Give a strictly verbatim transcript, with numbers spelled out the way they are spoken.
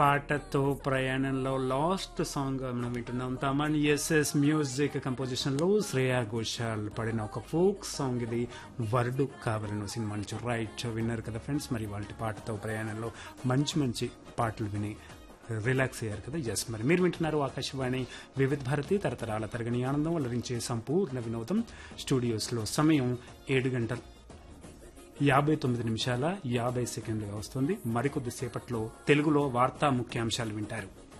పాటతో ప్రయాణంలో last song మనం వింటున్నాం. తమన్ ఎస్ఎస్ మ్యూజిక్ కంపోజిషన్ లో శ్రేయా ఘోషాల్ పడిన ఒక ఫోక్ సాంగ్ ఇది. వరుడు కావలను సినిమా నుంచి రైట్ విన్నారు కదా ఫ్రెండ్స్. మరి వాళ్ళ పాటతో ప్రయాణంలో మంచి మంచి పాటలు విని రిలాక్స్ అయ్యారు కదా. ఎస్, మరి మీరు వింటున్నారు ఆకాశవాణి వివిధ భారతి తరతరాల తరగని ఆనందం అలరించే సంపూర్ణ వినోదం. స్టూడియోస్ లో సమయం ఏడు గంటల యాభై తొమ్మిది నిమిషాల యాభై సెకండ్లుగా వస్తుంది. మరికొద్ది సేపట్లో తెలుగులో వార్తా ముఖ్యాంశాలు వింటారు.